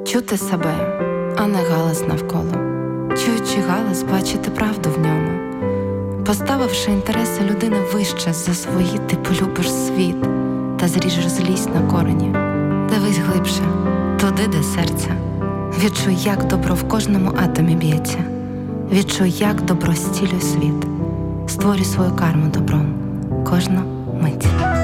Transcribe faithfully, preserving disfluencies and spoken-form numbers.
Чути себе, а не галас навколо. Чуючи галас, бачити правду в ньому. Поставивши інтереси людини вище за свої, ти полюбиш світ та зріжеш злість на корені. Дивись глибше, туди, де серце. Відчуй, як добро в кожному атомі б'ється. Відчуй, як добро зцілює світ. Створюй свою карму добром кожну мить.